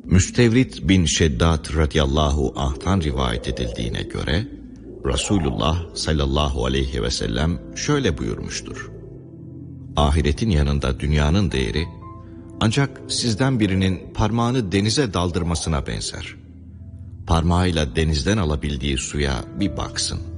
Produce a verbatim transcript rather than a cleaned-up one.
Müstevrit bin Şeddat radıyallahu anh'tan rivayet edildiğine göre Resulullah sallallahu aleyhi ve sellem şöyle buyurmuştur: ahiretin yanında dünyanın değeri ancak sizden birinin parmağını denize daldırmasına benzer. Parmağıyla denizden alabildiği suya bir baksın.